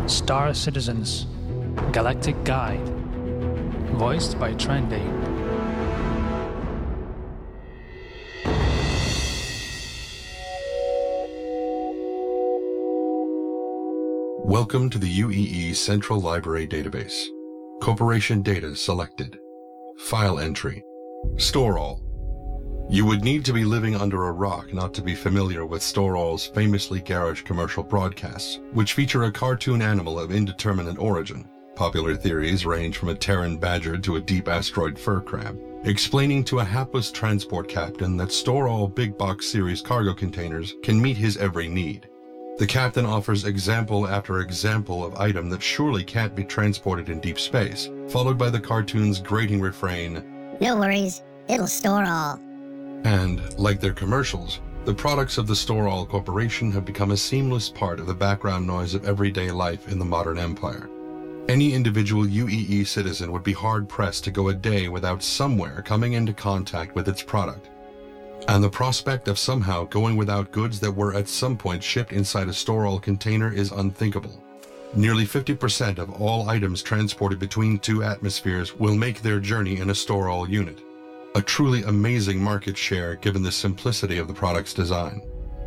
Star Citizens Galactic Guide, voiced by Trendy. Welcome to the UEE Central Library Database. Corporation data selected. File entry. Store all. You would need to be living under a rock not to be familiar with Store All's famously garish commercial broadcasts, which feature a cartoon animal of indeterminate origin. Popular theories range from a Terran badger to a deep asteroid fur crab, explaining to a hapless transport captain that Store All big box series cargo containers can meet his every need. The captain offers example after example of item that surely can't be transported in deep space, followed by the cartoon's grating refrain, "No worries, it'll store all." And, like their commercials, the products of the Store All Corporation have become a seamless part of the background noise of everyday life in the modern empire. Any individual UEE citizen would be hard-pressed to go a day without somewhere coming into contact with its product. And the prospect of somehow going without goods that were at some point shipped inside a Store All container is unthinkable. Nearly 50% of all items transported between two atmospheres will make their journey in a Store All unit. A truly amazing market share given the simplicity of the product's design.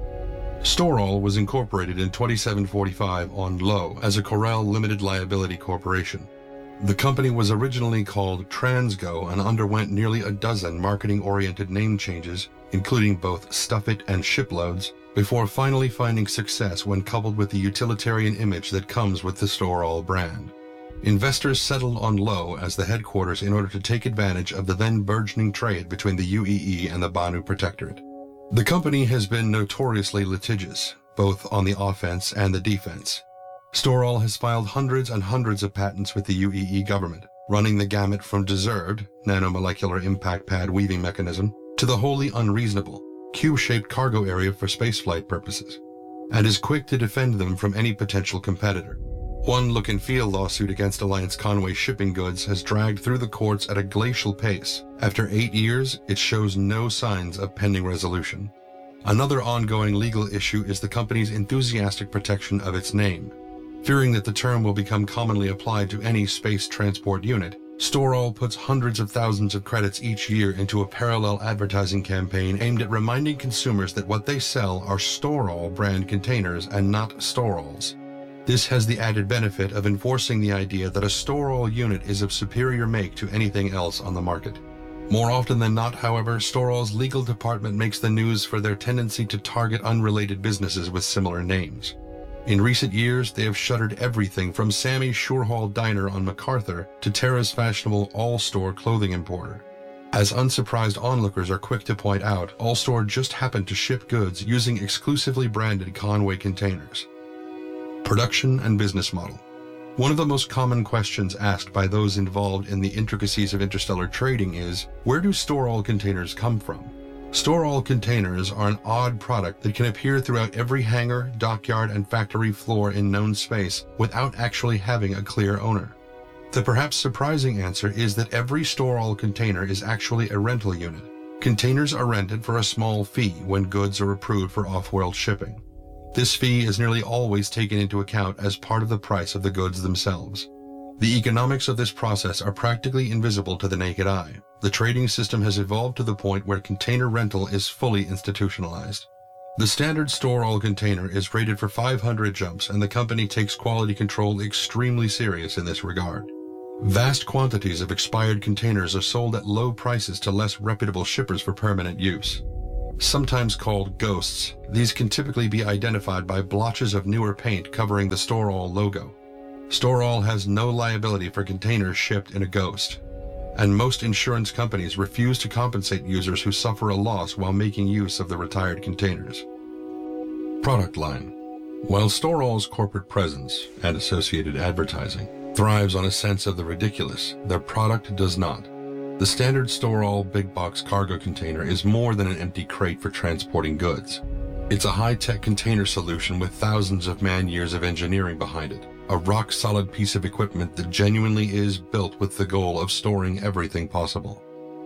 Store All was incorporated in 2745 on Low as a Corel Limited Liability Corporation. The company was originally called Transgo and underwent nearly a dozen marketing-oriented name changes, including both Stuff It and Shiploads, before finally finding success when coupled with the utilitarian image that comes with the Store All brand. Investors settled on Low as the headquarters in order to take advantage of the then burgeoning trade between the UEE and the Banu Protectorate. The company has been notoriously litigious, both on the offense and the defense. Store All has filed hundreds and hundreds of patents with the UEE government, running the gamut from deserved, nanomolecular impact pad weaving mechanism, to the wholly unreasonable, cube-shaped cargo area for spaceflight purposes, and is quick to defend them from any potential competitor. One look and feel lawsuit against Alliance Conway Shipping Goods has dragged through the courts at a glacial pace. After 8 years, it shows no signs of pending resolution. Another ongoing legal issue is the company's enthusiastic protection of its name. Fearing that the term will become commonly applied to any space transport unit, Store All puts hundreds of thousands of credits each year into a parallel advertising campaign aimed at reminding consumers that what they sell are Store All brand containers and not Store Alls. This has the added benefit of enforcing the idea that a Store All unit is of superior make to anything else on the market. More often than not, however, Store All's legal department makes the news for their tendency to target unrelated businesses with similar names. In recent years, they have shuttered everything from Sammy's Shurehall Diner on MacArthur to Terra's fashionable All-Store clothing importer. As unsurprised onlookers are quick to point out, All-Store just happened to ship goods using exclusively branded Conway containers. Production and business model. One of the most common questions asked by those involved in the intricacies of interstellar trading is, where do Store All containers come from? Store All containers are an odd product that can appear throughout every hangar, dockyard, and factory floor in known space without actually having a clear owner. The perhaps surprising answer is that every Store All container is actually a rental unit. Containers are rented for a small fee when goods are approved for off-world shipping. This fee is nearly always taken into account as part of the price of the goods themselves. The economics of this process are practically invisible to the naked eye. The trading system has evolved to the point where container rental is fully institutionalized. The standard Store All container is rated for 500 jumps, and the company takes quality control extremely serious in this regard. Vast quantities of expired containers are sold at low prices to less reputable shippers for permanent use. Sometimes called ghosts, these can typically be identified by blotches of newer paint covering the Store All logo. Store All has no liability for containers shipped in a ghost, and most insurance companies refuse to compensate users who suffer a loss while making use of the retired containers. Product line. While Store All's corporate presence and associated advertising thrives on a sense of the ridiculous, their product does not. The standard Store All big box cargo container is more than an empty crate for transporting goods. It's a high-tech container solution with thousands of man-years of engineering behind it, a rock-solid piece of equipment that genuinely is built with the goal of storing everything possible.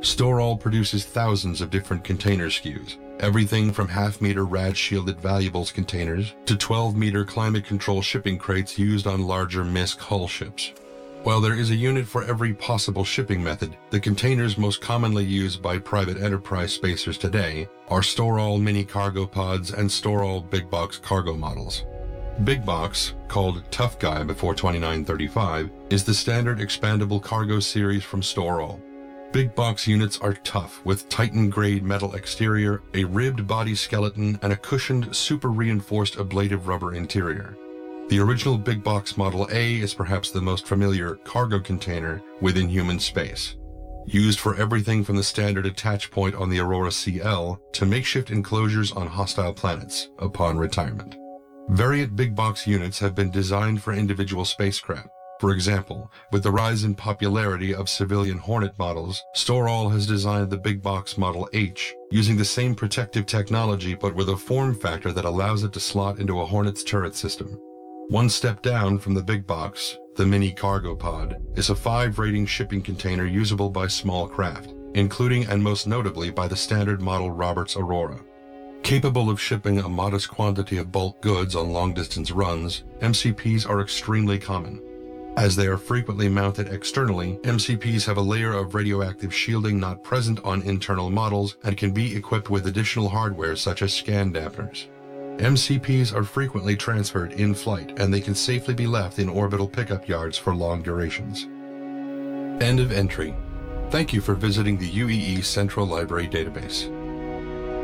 Storall produces thousands of different container SKUs, everything from half-meter rad-shielded valuables containers to 12-meter climate control shipping crates used on larger MISC hull ships. While there is a unit for every possible shipping method, the containers most commonly used by private enterprise spacers today are Storall mini cargo pods and Storall big box cargo models. Big Box, called Tough Guy before 2935, is the standard expandable cargo series from Storall. Big box units are tough with Titan-grade metal exterior, a ribbed body skeleton, and a cushioned, super-reinforced ablative rubber interior. The original Big Box Model A is perhaps the most familiar cargo container within human space, used for everything from the standard attach point on the Aurora CL to makeshift enclosures on hostile planets upon retirement. Variant big box units have been designed for individual spacecraft. For example, with the rise in popularity of civilian Hornet models, Storall has designed the Big Box Model H, using the same protective technology but with a form factor that allows it to slot into a Hornet's turret system. One step down from the Big Box, the Mini Cargo Pod, is a 5-rating shipping container usable by small craft, including and most notably by the standard model Roberts Aurora. Capable of shipping a modest quantity of bulk goods on long-distance runs, MCPs are extremely common. As they are frequently mounted externally, MCPs have a layer of radioactive shielding not present on internal models and can be equipped with additional hardware such as scan dampeners. MCPs are frequently transferred in flight, and they can safely be left in orbital pickup yards for long durations. End of entry. Thank you for visiting the UEE Central Library Database.